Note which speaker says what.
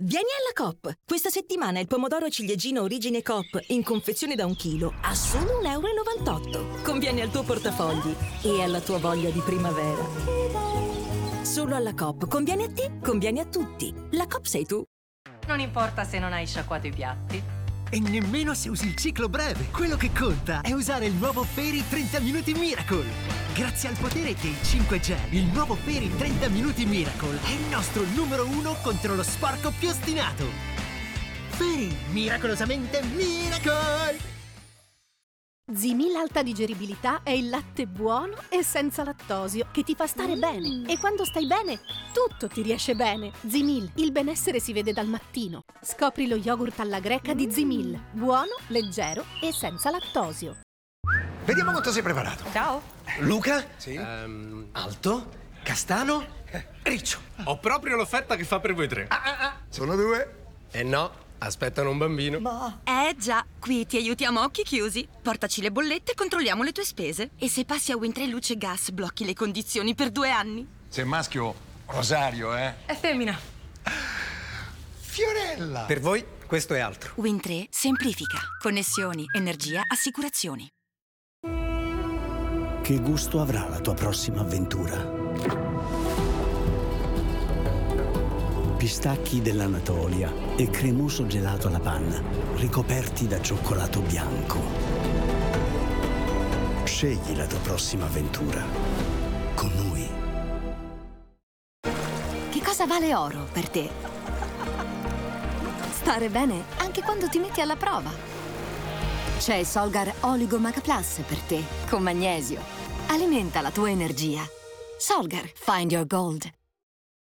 Speaker 1: Vieni alla Coop! Questa settimana il pomodoro ciliegino origine Coop in confezione da 1 chilo a solo 1,98 €. Conviene al tuo portafogli e alla tua voglia di primavera. Solo alla Coop. Conviene a te, conviene a tutti. La Coop sei tu.
Speaker 2: Non importa se non hai sciacquato i piatti.
Speaker 3: E nemmeno se usi il ciclo breve. Quello che conta è usare il nuovo Fairy 30 Minuti Miracle. Grazie al potere dei 5 gel, il nuovo Fairy 30 Minuti Miracle è il nostro numero 1 contro lo sporco più ostinato. Fairy, miracolosamente Miracle!
Speaker 4: Zimil Alta Digeribilità è il latte buono e senza lattosio che ti fa stare bene. E quando stai bene, tutto ti riesce bene. Zimil, il benessere si vede dal mattino. Scopri lo yogurt alla greca di Zimil. Buono, leggero e senza lattosio.
Speaker 5: Vediamo quanto sei preparato.
Speaker 2: Ciao.
Speaker 5: Luca?
Speaker 3: Sì?
Speaker 5: Alto? Castano? Riccio.
Speaker 6: Ho proprio l'offerta che fa per voi tre.
Speaker 5: Sono 2.
Speaker 6: No, aspettano un bambino.
Speaker 7: Già, qui ti aiutiamo a occhi chiusi. Portaci le bollette e controlliamo le tue spese. E se passi a Wind Tre Luce Gas, blocchi le condizioni per 2 anni.
Speaker 5: Sei maschio, Rosario, eh?
Speaker 2: È femmina.
Speaker 5: Fiorella!
Speaker 6: Per voi questo è altro.
Speaker 7: Wind Tre semplifica. Connessioni, energia, assicurazioni.
Speaker 8: Che gusto avrà la tua prossima avventura? Pistacchi dell'Anatolia e cremoso gelato alla panna, ricoperti da cioccolato bianco. Scegli la tua prossima avventura con noi.
Speaker 7: Che cosa vale oro per te? Stare bene anche quando ti metti alla prova. C'è Solgar Oligo Maca Plus per te, con magnesio. Alimenta la tua energia. Solgar, find your gold.